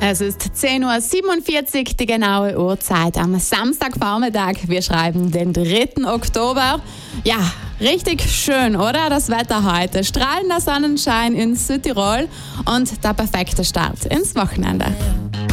Es ist 10.47 Uhr, die genaue Uhrzeit am Samstagvormittag. Wir schreiben den 3. Oktober. Ja, richtig schön, oder? Das Wetter heute. Strahlender Sonnenschein in Südtirol und der perfekte Start ins Wochenende.